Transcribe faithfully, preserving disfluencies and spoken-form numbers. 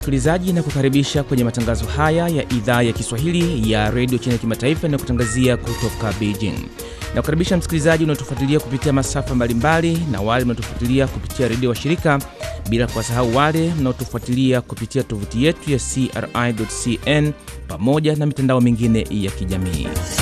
Msikilizaji, na kukaribisha kwenye matangazo haya ya idhaa ya Kiswahili ya Radio China Kimataifa na kutangazia kutoka Beijing. Na kukaribisha msikilizaji unaotufuatilia kupitia masafa mbalimbali na wale mnaotufuatilia kupitia redio wa shirika, bila kuwasahau wale mnaotufuatilia kupitia tovuti yetu ya C R I dot C N pamoja na mitandao mingine ya kijamii.